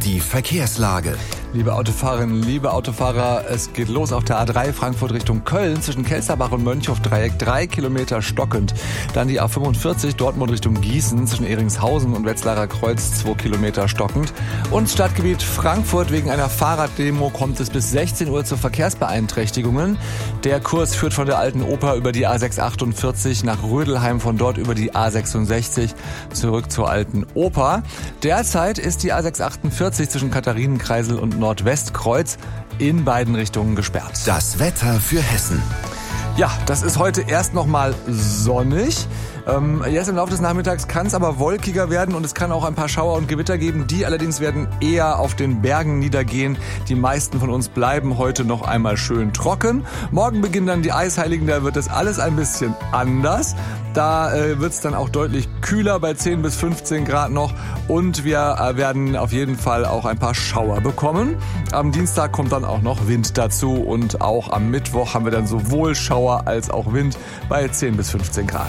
Die Verkehrslage. Liebe Autofahrerinnen, liebe Autofahrer, es geht los auf der A3 Frankfurt Richtung Köln zwischen Kelsterbach und Mönchhof-Dreieck, 3 Kilometer stockend. Dann die A45 Dortmund Richtung Gießen zwischen Ehringshausen und Wetzlarer Kreuz, 2 Kilometer stockend. Und Stadtgebiet Frankfurt, wegen einer Fahrraddemo kommt es bis 16 Uhr zu Verkehrsbeeinträchtigungen. Der Kurs führt von der Alten Oper über die A648 nach Rödelheim, von dort über die A66 zurück zur Alten Oper. Derzeit ist die A648 zwischen Katharinenkreisel und Nordwestkreuz in beiden Richtungen gesperrt. Das Wetter für Hessen. Ja, das ist heute erst noch mal sonnig. Jetzt im Laufe des Nachmittags kann es aber wolkiger werden und es kann auch ein paar Schauer und Gewitter geben. Die allerdings werden eher auf den Bergen niedergehen. Die meisten von uns bleiben heute noch einmal schön trocken. Morgen beginnen dann die Eisheiligen, da wird das alles ein bisschen anders. Da wird es dann auch deutlich kühler bei 10 bis 15 Grad noch und wir werden auf jeden Fall auch ein paar Schauer bekommen. Am Dienstag kommt dann auch noch Wind dazu und auch am Mittwoch haben wir dann sowohl Schauer als auch Wind bei 10 bis 15 Grad.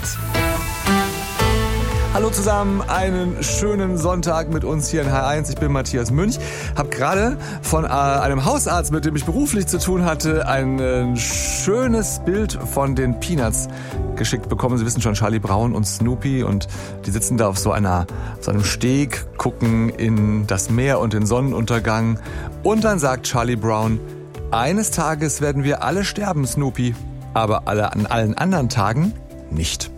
Hallo zusammen, einen schönen Sonntag mit uns hier in H1. Ich bin Matthias Münch, habe gerade von einem Hausarzt, mit dem ich beruflich zu tun hatte, ein schönes Bild von den Peanuts geschickt bekommen. Sie wissen schon, Charlie Brown und Snoopy, und die sitzen da auf so einem Steg, gucken in das Meer und den Sonnenuntergang. Und dann sagt Charlie Brown: Eines Tages werden wir alle sterben, Snoopy, aber an allen anderen Tagen nicht.